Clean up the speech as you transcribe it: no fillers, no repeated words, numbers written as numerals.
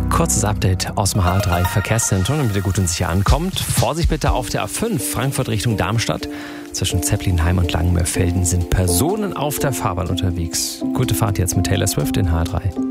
Kurzes Update aus dem H3 Verkehrszentrum, damit ihr gut und sicher ankommt. Vorsicht bitte auf der A5 Frankfurt Richtung Darmstadt. Zwischen Zeppelinheim und Langenmörfelden sind Personen auf der Fahrbahn unterwegs. Gute Fahrt jetzt mit Taylor Swift in H3.